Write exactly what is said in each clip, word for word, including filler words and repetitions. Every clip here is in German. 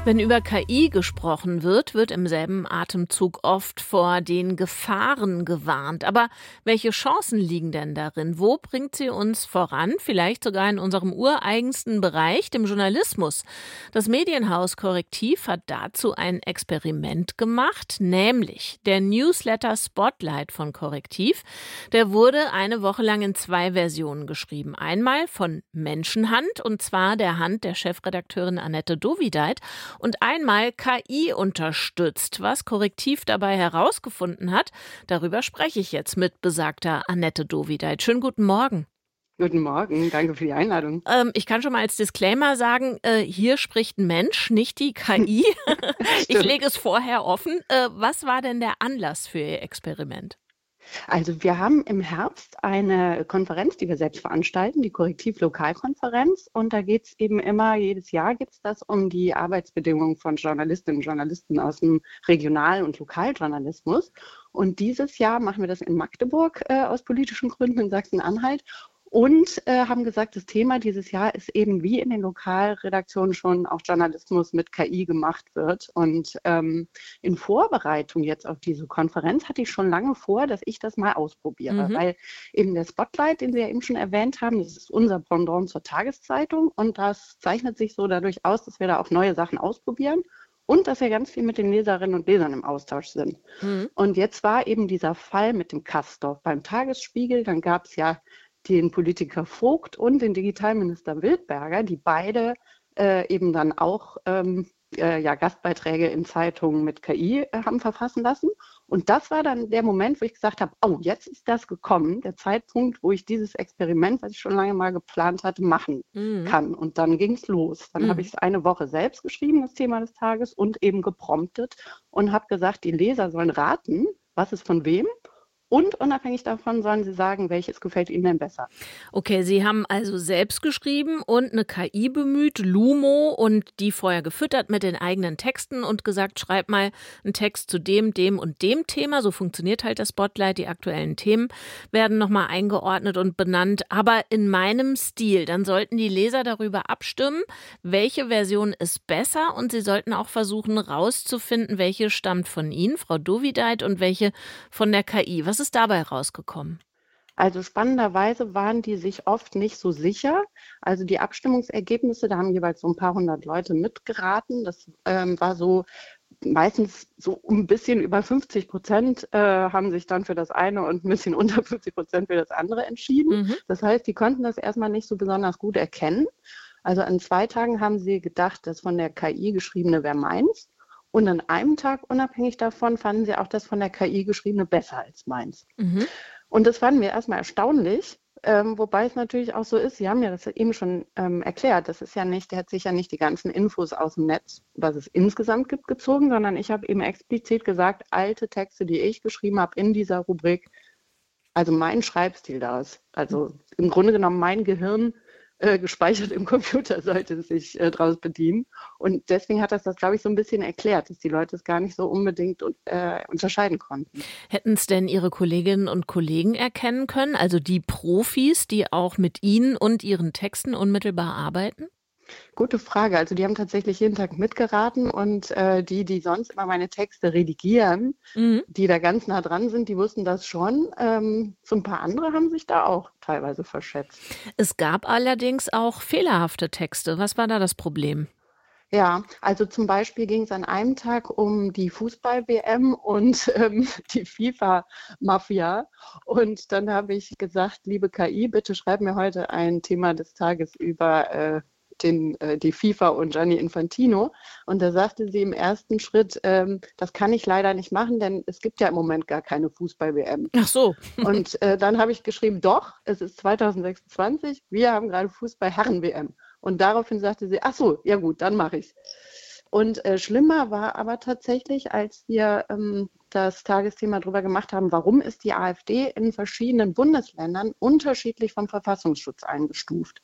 Wenn über K I gesprochen wird, wird im selben Atemzug oft vor den Gefahren gewarnt. Aber welche Chancen liegen denn darin? Wo bringt sie uns voran? Vielleicht sogar in unserem ureigensten Bereich, dem Journalismus. Das Medienhaus Correctiv hat dazu ein Experiment gemacht, nämlich der Newsletter Spotlight von Correctiv. Der wurde eine Woche lang in zwei Versionen geschrieben. Einmal von Menschenhand, und zwar der Hand der Chefredakteurin Annette Dovideit, und einmal K I unterstützt. Was Correctiv dabei herausgefunden hat, darüber spreche ich jetzt mit besagter Annette Dovideit. Schönen guten Morgen. Guten Morgen, danke für die Einladung. Ähm, ich kann schon mal als Disclaimer sagen, äh, hier spricht ein Mensch, nicht die K I. Ich lege es vorher offen. Äh, was war denn der Anlass für Ihr Experiment? Also wir haben im Herbst eine Konferenz, die wir selbst veranstalten, die Correctiv-Lokalkonferenz. Und da geht es eben immer, jedes Jahr geht es das um die Arbeitsbedingungen von Journalistinnen und Journalisten aus dem Regional- und Lokaljournalismus. Und dieses Jahr machen wir das in Magdeburg äh, aus politischen Gründen in Sachsen-Anhalt. Und äh, haben gesagt, das Thema dieses Jahr ist eben, wie in den Lokalredaktionen schon auch Journalismus mit K I gemacht wird. Und ähm, in Vorbereitung jetzt auf diese Konferenz hatte ich schon lange vor, dass ich das mal ausprobiere. Mhm. Weil eben der Spotlight, den Sie ja eben schon erwähnt haben, das ist unser Pendant zur Tageszeitung. Und das zeichnet sich so dadurch aus, dass wir da auch neue Sachen ausprobieren. Und dass wir ganz viel mit den Leserinnen und Lesern im Austausch sind. Mhm. Und jetzt war eben dieser Fall mit dem Castorf beim Tagesspiegel. Dann gab es ja den Politiker Vogt und den Digitalminister Wildberger, die beide äh, eben dann auch ähm, äh, ja, Gastbeiträge in Zeitungen mit K I äh, haben verfassen lassen. Und das war dann der Moment, wo ich gesagt habe, oh, jetzt ist das gekommen, der Zeitpunkt, wo ich dieses Experiment, was ich schon lange mal geplant hatte, machen mhm. kann. Und dann ging es los. Dann mhm. habe ich es eine Woche selbst geschrieben, das Thema des Tages, und eben gepromptet und habe gesagt, die Leser sollen raten, was ist von wem. Und unabhängig davon sollen Sie sagen, welches gefällt Ihnen denn besser. Okay, Sie haben also selbst geschrieben und eine K I bemüht, Lumo, und die vorher gefüttert mit den eigenen Texten und gesagt, schreib mal einen Text zu dem, dem und dem Thema. So funktioniert halt das Spotlight. Die aktuellen Themen werden nochmal eingeordnet und benannt, aber in meinem Stil. Dann sollten die Leser darüber abstimmen, welche Version ist besser, und sie sollten auch versuchen rauszufinden, welche stammt von Ihnen, Frau Dovideit, und welche von der K I. Was Was ist dabei rausgekommen? Also spannenderweise waren die sich oft nicht so sicher. Also die Abstimmungsergebnisse, da haben jeweils so ein paar hundert Leute mitgeraten. Das ähm, war so meistens so ein bisschen über fünfzig Prozent äh, haben sich dann für das eine und ein bisschen unter fünfzig Prozent für das andere entschieden. Mhm. Das heißt, die konnten das erstmal nicht so besonders gut erkennen. Also an zwei Tagen haben sie gedacht, das von der K I geschriebene wäre meins. Und an einem Tag, unabhängig davon, fanden sie auch das von der K I geschriebene besser als meins. Mhm. Und das fanden wir erstmal erstaunlich, ähm, wobei es natürlich auch so ist, Sie haben ja das eben schon ähm, erklärt, das ist ja nicht, der hat sich ja nicht die ganzen Infos aus dem Netz, was es insgesamt gibt, gezogen, sondern ich habe eben explizit gesagt, alte Texte, die ich geschrieben habe in dieser Rubrik, also mein Schreibstil daraus, also im Grunde genommen mein Gehirn, Äh, gespeichert im Computer sollte es sich äh, daraus bedienen. Und deswegen hat das das, glaube ich, so ein bisschen erklärt, dass die Leute es gar nicht so unbedingt äh, unterscheiden konnten. Hätten es denn Ihre Kolleginnen und Kollegen erkennen können, also die Profis, die auch mit Ihnen und Ihren Texten unmittelbar arbeiten? Gute Frage. Also die haben tatsächlich jeden Tag mitgeraten, und äh, die, die sonst immer meine Texte redigieren, mhm. die da ganz nah dran sind, die wussten das schon. Ähm, so ein paar andere haben sich da auch teilweise verschätzt. Es gab allerdings auch fehlerhafte Texte. Was war da das Problem? Ja, also zum Beispiel ging es an einem Tag um die Fußball-W M und ähm, die FIFA-Mafia. Und dann habe ich gesagt, liebe K I, bitte schreib mir heute ein Thema des Tages über äh, Den, äh, die FIFA und Gianni Infantino. Und da sagte sie im ersten Schritt, ähm, das kann ich leider nicht machen, denn es gibt ja im Moment gar keine Fußball-W M. Ach so. Und äh, dann habe ich geschrieben, doch, es ist zwanzig sechsundzwanzig, wir haben gerade Fußball-Herren-W M. Und daraufhin sagte sie, ach so, ja gut, dann mache ich's. Und äh, schlimmer war aber tatsächlich, als wir ähm, das Tagesthema darüber gemacht haben, warum ist die AfD in verschiedenen Bundesländern unterschiedlich vom Verfassungsschutz eingestuft.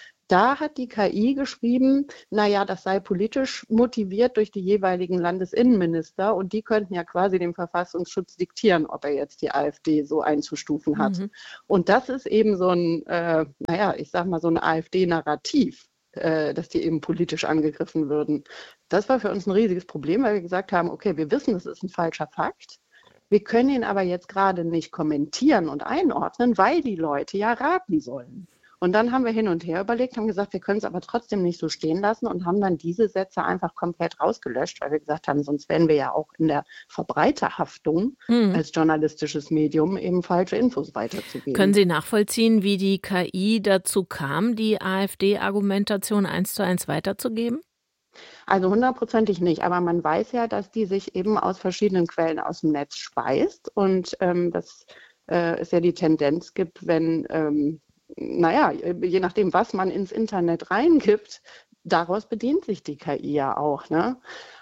Da hat die K I geschrieben, naja, das sei politisch motiviert durch die jeweiligen Landesinnenminister, und die könnten ja quasi dem Verfassungsschutz diktieren, ob er jetzt die AfD so einzustufen hat. Mhm. Und das ist eben so ein, äh, naja, ich sag mal so ein AfD-Narrativ. äh, dass die eben politisch angegriffen würden. Das war für uns ein riesiges Problem, weil wir gesagt haben, okay, wir wissen, das ist ein falscher Fakt. Wir können ihn aber jetzt gerade nicht kommentieren und einordnen, weil die Leute ja raten sollen. Und dann haben wir hin und her überlegt, haben gesagt, wir können es aber trotzdem nicht so stehen lassen und haben dann diese Sätze einfach komplett rausgelöscht, weil wir gesagt haben, sonst wären wir ja auch in der Verbreiterhaftung mhm. als journalistisches Medium, eben falsche Infos weiterzugeben. Können Sie nachvollziehen, wie die K I dazu kam, die AfD-Argumentation eins zu eins weiterzugeben? Also hundertprozentig nicht, aber man weiß ja, dass die sich eben aus verschiedenen Quellen aus dem Netz speist und ähm, dass äh, es ja die Tendenz gibt, wenn, ähm, naja, je nachdem, was man ins Internet reingibt, daraus bedient sich die K I ja auch, ne?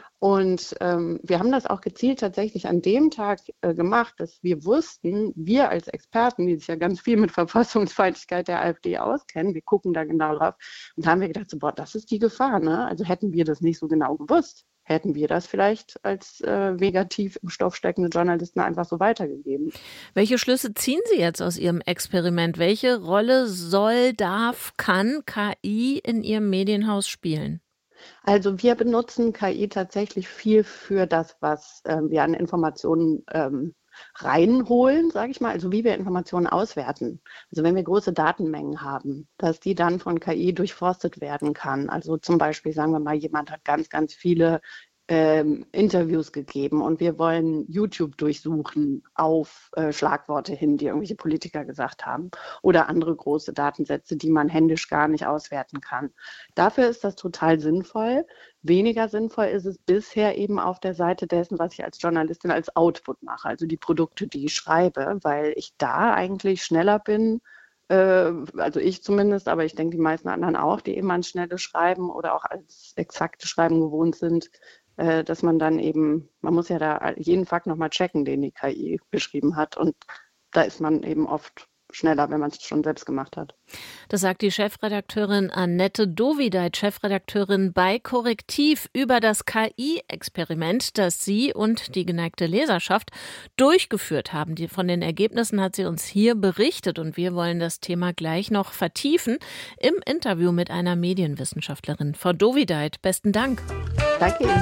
Und ähm, wir haben das auch gezielt tatsächlich an dem Tag äh, gemacht, dass wir wussten, wir als Experten, die sich ja ganz viel mit Verfassungsfeindlichkeit der AfD auskennen, wir gucken da genau drauf und haben wir gedacht, so, boah, das ist die Gefahr, ne? Also hätten wir das nicht so genau gewusst, hätten wir das vielleicht als äh, negativ im Stoff steckende Journalisten einfach so weitergegeben. Welche Schlüsse ziehen Sie jetzt aus Ihrem Experiment? Welche Rolle soll, darf, kann K I in Ihrem Medienhaus spielen? Also wir benutzen K I tatsächlich viel für das, was äh, wir an Informationen ähm, reinholen, sage ich mal, also wie wir Informationen auswerten. Also wenn wir große Datenmengen haben, dass die dann von K I durchforstet werden kann. Also zum Beispiel, sagen wir mal, jemand hat ganz, ganz viele ähm, Interviews gegeben und wir wollen YouTube durchsuchen auf äh, Schlagworte hin, die irgendwelche Politiker gesagt haben oder andere große Datensätze, die man händisch gar nicht auswerten kann. Dafür ist das total sinnvoll. Weniger sinnvoll ist es bisher eben auf der Seite dessen, was ich als Journalistin als Output mache, also die Produkte, die ich schreibe, weil ich da eigentlich schneller bin, äh, also ich zumindest, aber ich denke die meisten anderen auch, die eben ans schnelle Schreiben oder auch als exakte Schreiben gewohnt sind, äh, dass man dann eben, man muss ja da jeden Fakt nochmal checken, den die K I geschrieben hat und da ist man eben oft schneller, wenn man es schon selbst gemacht hat. Das sagt die Chefredakteurin Annette Dovideit, Chefredakteurin bei Korrektiv, über das K I-Experiment, das sie und die geneigte Leserschaft durchgeführt haben. Die, von den Ergebnissen hat sie uns hier berichtet und wir wollen das Thema gleich noch vertiefen im Interview mit einer Medienwissenschaftlerin. Frau Dovideit, besten Dank. Danke Ihnen.